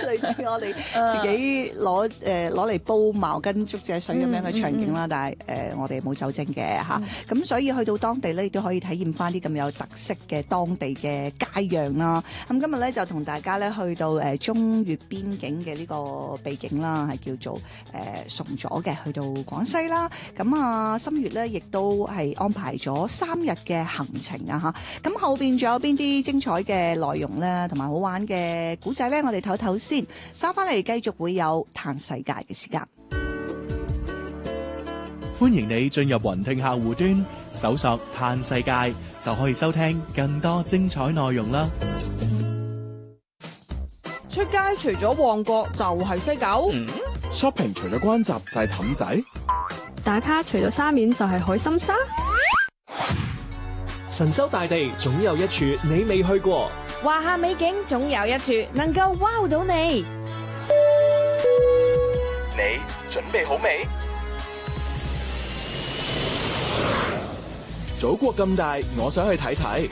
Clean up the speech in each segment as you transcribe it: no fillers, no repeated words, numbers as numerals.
類似我哋自己攞嚟煲茅根竹蔗水咁樣嘅場景啦。但係我哋冇酒精嘅嚇，咁所以去到當地咧，亦都可以體驗翻啲咁有特色嘅當地嘅街樣啦。咁今日咧就同大家咧去到中越邊境嘅呢個秘境啦，係叫做崇左嘅，去到廣西啦。咁啊，心月咧亦都係安排咗3日嘅行程啊嚇。咁後邊仲有邊啲精彩嘅內容咧，同埋好玩嘅古仔咧，我哋唞唞先，收翻嚟繼續會有嘆世界嘅時間。 歡迎你進入雲聽客戶端，搜索嘆世界，就可以收聽更多精彩內容啦。 出街除咗旺角就係西九 ，shopping 除咗關閘就係氹仔， 打卡除咗沙面就係海心沙。 神州大地總有一處你未去過， 華夏美景總有一處能夠 wow 到你。 你準備好未？祖國咁大，我想去睇睇。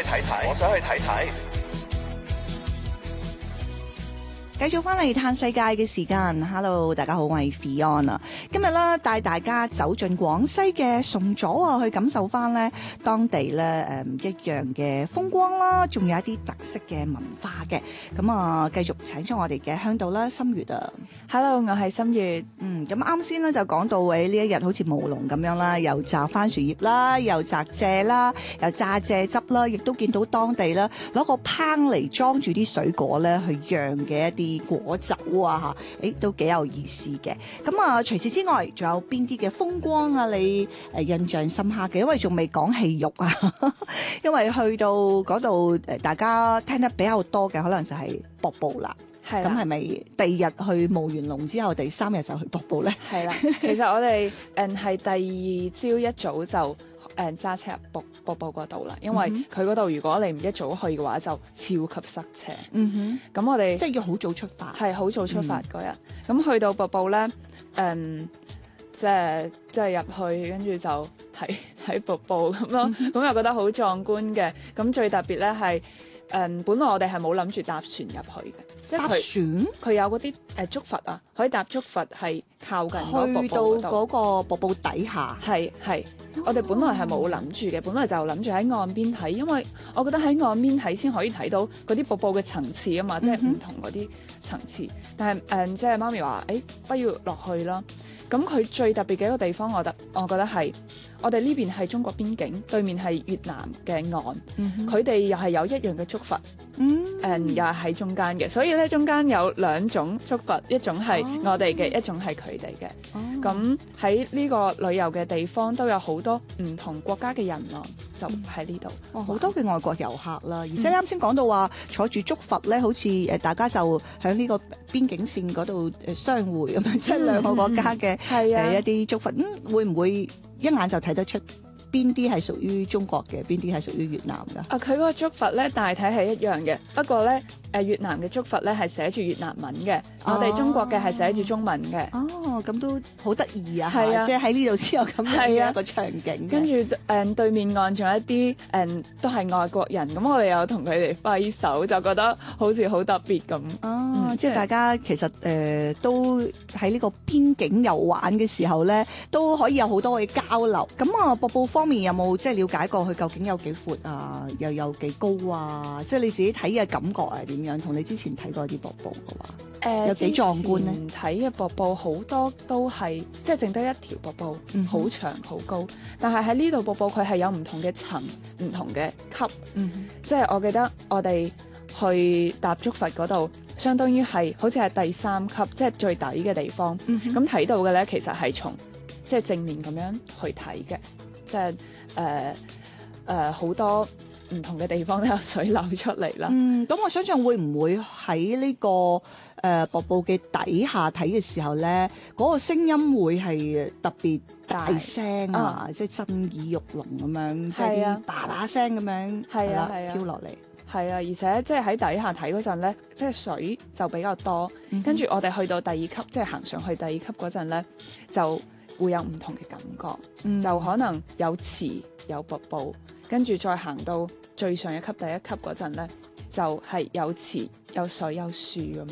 繼續翻嚟嘆世界嘅時間 ，Hello， 大家好，我係 Fion 啊。今日咧帶大家走進廣西嘅崇左啊，去感受翻咧當地咧一樣嘅風光啦，仲有一啲特色嘅文化嘅。咁啊，繼續請出我哋嘅向導啦，心月啊。 Hello， 我係心月。 咁啱先咧就講到呢一日好似舞龍咁樣啦，又摘番薯葉啦，又摘蔗啦，又榨蔗汁啦，亦都見到當地咧攞個烹嚟裝住啲水果咧去釀嘅一啲果酒啊嚇，都幾有意思嘅。咁啊，除此之外，仲有邊啲嘅風光啊？你印象深刻嘅？因為仲未講戲肉啊，因為去到嗰度大家聽得比較多嘅，可能就係瀑布啦。咁係咪第二日去舞完龍之後，第3日就去瀑布咧？ 係啦，其實我哋係第2朝一早就揸車入瀑布嗰度啦，因為佢嗰度如果你唔一早去嘅話，就超級塞車。咁我哋即係要好早出發， 係好早出發嗰日。咁去到瀑布咧，即係入去，跟住就睇瀑布咁咯。咁又覺得好壯觀嘅。咁最特別咧係本來我哋係冇諗住搭船入去嘅。 搭船佢有嗰啲竹筏啊，可以搭竹筏係靠近嗰去到嗰個瀑布底下。 係，我哋本來係冇諗住嘅，本來就諗住喺岸邊睇，因為我覺得喺岸邊睇先可以睇到嗰啲瀑布嘅層次啊嘛，即係唔同嗰啲層次。但係即係媽咪話，不如落去啦。咁佢最特別嘅一個地方，我覺得係我哋呢邊係中國邊境，對面係越南嘅岸，佢哋又係有一樣嘅竹筏，又係喺中間嘅，所以咧中間有2種竹筏，一種係我哋嘅，一種係佢哋嘅。咁喺呢個旅遊嘅地方都有好多唔同國家嘅人咯，就喺呢度。 好多嘅外國遊客啦，而且啱先講到話坐住竹筏咧，好似大家就喺呢個邊境線嗰度相會咁樣，即係2個國家嘅一啲竹筏，會唔會一眼就睇得出邊啲係屬於中國嘅，邊啲係屬於越南㗎？ 佢嗰個竹筏咧大體係一樣嘅，不過咧越南嘅竹筏咧係寫住越南文嘅，我哋中國嘅係寫住中文嘅。 咁都好得意啊！ 係啊， 即係喺呢度先有咁樣嘅一個場景。 跟住對面岸仲有一啲都係外國人，咁我哋有同佢哋揮手，就覺得好似好特別咁。 即係大家其實都喺呢個邊境遊玩嘅時候咧，都可以有好多嘅交流。咁啊，瀑布方面有冇即係了解過佢究竟有幾闊啊，又有幾高啊？即係你自己睇嘅感覺係點樣？同你之前睇過啲瀑布嘅話，有幾壯觀咧？ 睇嘅瀑布好多都係即係淨得一條瀑布，好長好高。但係喺呢度瀑布佢係有唔同嘅層、唔同嘅級。即係我記得我哋去搭竹筏嗰度，相當於係好似係第3級，即係最底嘅地方。咁睇到嘅咧，其實係從即係正面咁樣去睇嘅，即係好多唔同嘅地方都有水流出嚟啦。 咁我想象會唔會喺呢個瀑布嘅底下睇嘅時候咧，嗰個聲音會係特別大聲啊，即係震耳欲聾咁樣，即係啲叭叭聲咁樣飄落嚟。 係啊，而且即係喺底下睇嗰陣咧，即係水就比較多。跟住我哋去到第2級，即係行上去第2級嗰陣咧，就會有唔同嘅感覺。就可能有池有瀑布，跟住再行到最上一級第1級嗰陣咧，就係有池有水有樹咁